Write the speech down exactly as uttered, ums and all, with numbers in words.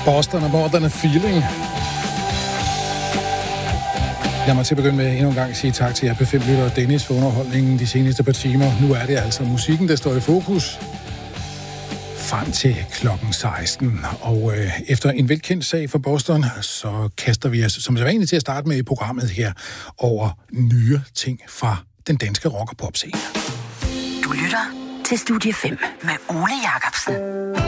Boston og More Than a Feeling. Jeg må til at begynde med endnu en gang at sige tak til jer P fem-lytter og Dennis for underholdningen de seneste par timer. Nu er det altså musikken, der står i fokus frem til klokken seksten. Og øh, efter en velkendt sag for Boston, så kaster vi os som sædvanligt til at starte med i programmet her over nye ting fra den danske rock- og pop-scene. Du lytter til Studie fem med Ole Jacobsen.